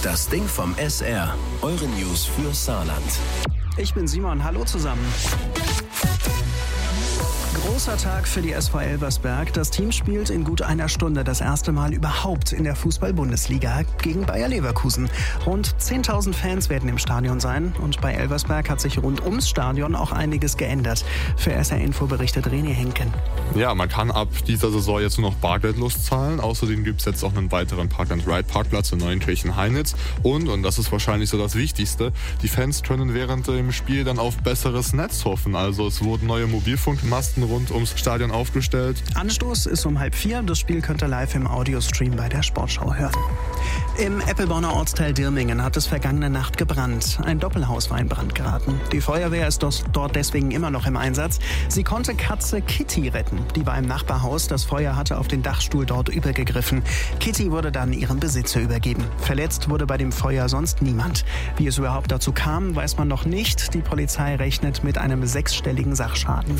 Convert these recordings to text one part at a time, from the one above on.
Das Ding vom SR. Eure News für Saarland. Ich bin Simon, hallo zusammen. Großer Tag für die SV Elversberg. Das Team spielt in gut einer Stunde das erste Mal überhaupt in der Fußball-Bundesliga gegen Bayer Leverkusen. Rund 10.000 Fans werden im Stadion sein und bei Elversberg hat sich rund ums Stadion auch einiges geändert. Für SR Info berichtet René Henken. Ja, man kann ab dieser Saison jetzt nur noch bargeldlos zahlen. Außerdem gibt es jetzt auch einen weiteren Park-and-Ride-Parkplatz in Neunkirchen-Heinitz. Und das ist wahrscheinlich so das Wichtigste, die Fans können während dem Spiel dann auf besseres Netz hoffen. Also es wurden neue Mobilfunkmasten rund ums Stadion aufgestellt. Anstoß ist um 3:30. Das Spiel könnt ihr live im Audiostream bei der Sportschau hören. Im Eppelborner Ortsteil Dirmingen hat es vergangene Nacht gebrannt. Ein Doppelhaus war in Brand geraten. Die Feuerwehr ist dort deswegen immer noch im Einsatz. Sie konnte Katze Kitty retten. Die war im Nachbarhaus. Das Feuer hatte auf den Dachstuhl dort übergegriffen. Kitty wurde dann ihrem Besitzer übergeben. Verletzt wurde bei dem Feuer sonst niemand. Wie es überhaupt dazu kam, weiß man noch nicht. Die Polizei rechnet mit einem 6-stelligen Sachschaden.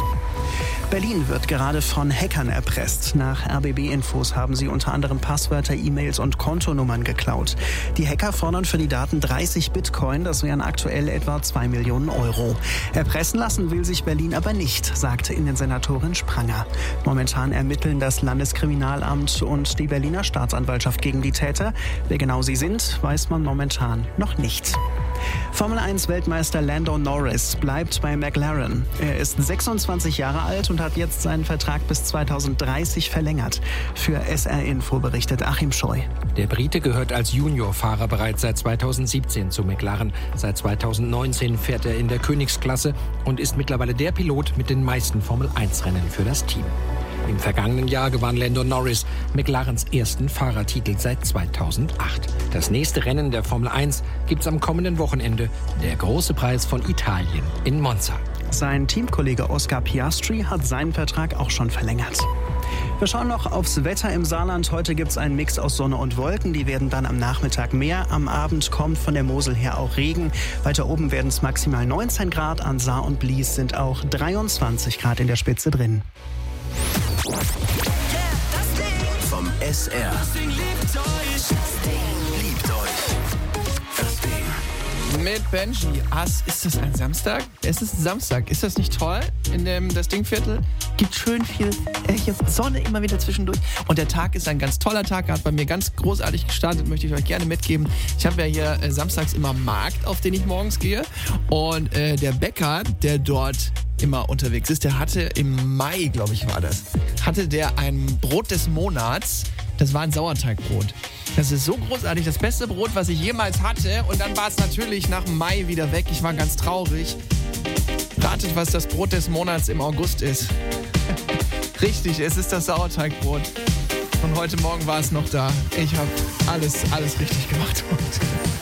Berlin wird gerade von Hackern erpresst. Nach RBB-Infos haben sie unter anderem Passwörter, E-Mails und Kontonummern geklaut. Die Hacker fordern für die Daten 30 Bitcoin, das wären aktuell etwa 2 Millionen Euro. Erpressen lassen will sich Berlin aber nicht, sagte Innensenatorin Spranger. Momentan ermitteln das Landeskriminalamt und die Berliner Staatsanwaltschaft gegen die Täter. Wer genau sie sind, weiß man momentan noch nicht. Formel-1-Weltmeister Lando Norris bleibt bei McLaren. Er ist 26 Jahre alt und hat jetzt seinen Vertrag bis 2030 verlängert. Für SR Info berichtet Achim Scheu. Der Brite gehört als Juniorfahrer bereits seit 2017 zu McLaren. Seit 2019 fährt er in der Königsklasse und ist mittlerweile der Pilot mit den meisten Formel-1-Rennen für das Team. Im vergangenen Jahr gewann Lando Norris McLarens ersten Fahrertitel seit 2008. Das nächste Rennen der Formel 1 gibt's am kommenden Wochenende, der große Preis von Italien in Monza. Sein Teamkollege Oscar Piastri hat seinen Vertrag auch schon verlängert. Wir schauen noch aufs Wetter im Saarland. Heute gibt es einen Mix aus Sonne und Wolken. Die werden dann am Nachmittag mehr. Am Abend kommt von der Mosel her auch Regen. Weiter oben werden es maximal 19 Grad. An Saar und Blies sind auch 23 Grad in der Spitze drin. Vom SR. Liebt euch. Das Ding. Mit Benji. Ist das ein Samstag? Es ist Samstag. Ist das nicht toll? In dem das Dingviertel gibt schön viel hier Sonne immer wieder zwischendurch. Und der Tag ist ein ganz toller Tag. Hat bei mir ganz großartig gestartet. Möchte ich euch gerne mitgeben. Ich habe ja hier samstags immer Markt, auf den ich morgens gehe. Und der Bäcker, der dort immer unterwegs ist, der hatte im Mai, glaube ich, war das, hatte der ein Brot des Monats. Das war ein Sauerteigbrot. Das ist so großartig, das beste Brot, was ich jemals hatte. Und dann war es natürlich nach Mai wieder weg. Ich war ganz traurig. Ratet, was das Brot des Monats im August ist. Richtig, es ist das Sauerteigbrot. Und heute Morgen war es noch da. Ich habe alles richtig gemacht.